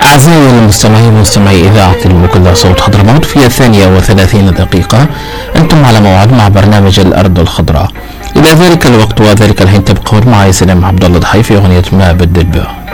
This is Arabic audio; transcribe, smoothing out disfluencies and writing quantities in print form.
أعزائي المستمعين ومستمعي إذاعة المكلا صوت حضرموت، في 32 دقيقة أنتم على موعد مع برنامج الأرض الخضراء. إلى ذلك الوقت وذلك الحين تبقون معي سلام عبد الله ضحي في أغنية ما بدل به.